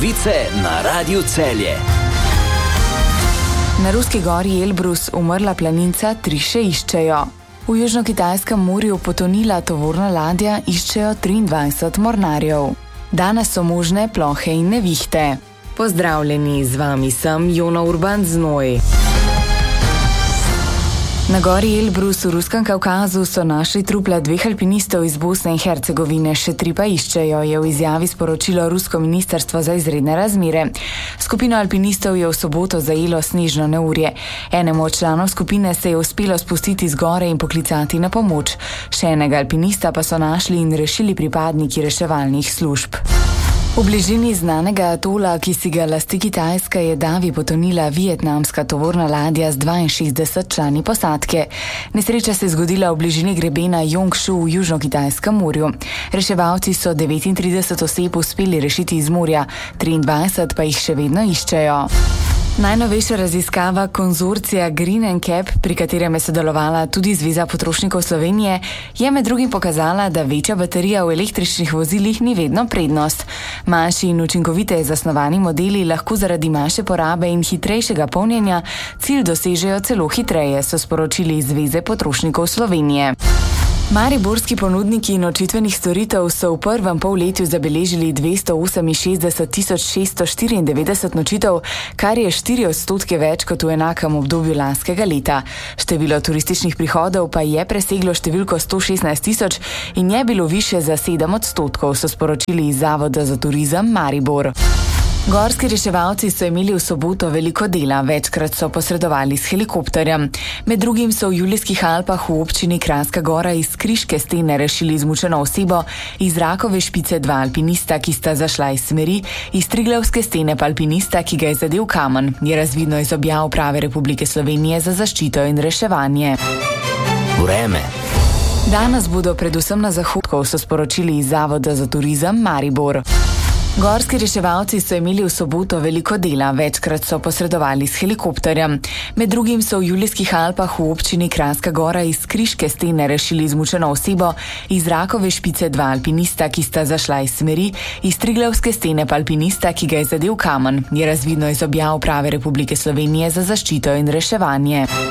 Novice na Radiu Celje. Na ruski gori Elbrus umrla planinca, 3 še iščejo. V Južno-Kitajskem morju potonila tovorna ladja, iščejo 23 mornarjev. Danes so možne plohe in nevihte. Pozdravljeni, z vami sem Jona Urban Znoj. Na gori Elbrus v Ruskem Kavkazu so našli trupla 2 alpinistov iz Bosne in Hercegovine, še 3 pa iščejo, je v izjavi sporočilo Rusko ministrstvo za izredne razmere. Skupino alpinistov je v soboto zajelo snežno neurje. Enemu od članov skupine se je uspelo spustiti z gore in poklicati na pomoč. Še enega alpinista pa so našli in rešili pripadniki reševalnih služb. V bližini znanega atola, ki si ga lasti Kitajska, je davi potonila vietnamska tovorna ladja z 62 člani posadke. Nesreča se je zgodila v bližini grebena Jongshu v Južno-Kitajskem morju. Reševalci so 39 oseb uspeli rešiti iz morja, 23 pa jih še vedno iščejo. Najnovejša raziskava konzorcija Green & Cap, pri katerem je sodelovala tudi Zveza potrošnikov Slovenije, je med drugim pokazala, da večja baterija v električnih vozilih ni vedno prednost. Manjši in učinkoviteje zasnovani modeli lahko zaradi manjše porabe in hitrejšega polnjenja cilj dosežejo celo hitreje, so sporočili iz Zveze potrošnikov Slovenije. Mariborski ponudniki nočitvenih storitev so v prvem polletju zabeležili 268 694 nočitev, kar je 4% več kot v enakem obdobju lanskega leta. Število turističnih prihodov pa je preseglo številko 116 000 in je bilo višje za 7%, so sporočili iz Zavoda za turizem Maribor. Gorski reševalci so imeli v soboto veliko dela, večkrat so posredovali s helikopterjem. Med drugim so v Julijskih Alpah v občini Kranjska Gora iz Kriške stene rešili izmučeno osebo, iz Rakove špice 2 alpinista, ki sta zašla iz smeri, iz Triglavske stene pa alpinista, ki ga je zadel kamen, je razvidno iz objav Uprave Republike Slovenije za zaščito in reševanje. Vreme. Danes bodo predvsem na zahodku, so sporočili iz Zavoda za turizem Maribor. Gorski reševalci so imeli v soboto veliko dela, večkrat so posredovali s helikopterjem. Med drugim so v Julijskih Alpah v občini Kranjska Gora iz Kriške stene rešili izmučeno osebo, iz Rakove špice 2 alpinista, ki sta zašla iz smeri, iz Triglavske stene pa alpinista, ki ga je zadel kamen, je razvidno iz objav Uprave Republike Slovenije za zaščito in reševanje.